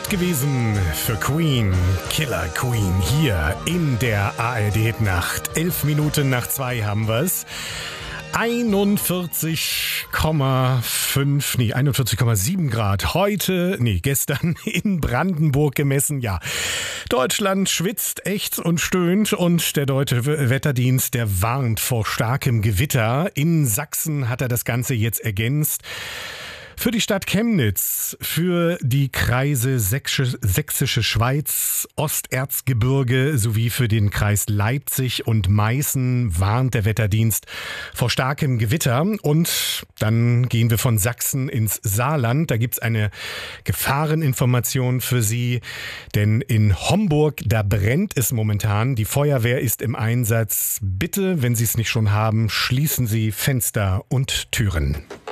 Zeit gewesen für Queen, Killer Queen, hier in der ARD-Nacht. 11 Minuten nach 2 haben wir's. 41,7 Grad gestern in Brandenburg gemessen, ja. Deutschland schwitzt, ächzt und stöhnt und der Deutsche Wetterdienst, der warnt vor starkem Gewitter. In Sachsen hat er das Ganze jetzt ergänzt. Für die Stadt Chemnitz, für die Kreise Sächsische Schweiz, Osterzgebirge sowie für den Kreis Leipzig und Meißen warnt der Wetterdienst vor starkem Gewitter. Und dann gehen wir von Sachsen ins Saarland. Da gibt's eine Gefahreninformation für Sie. Denn in Homburg, da brennt es momentan. Die Feuerwehr ist im Einsatz. Bitte, wenn Sie es nicht schon haben, schließen Sie Fenster und Türen.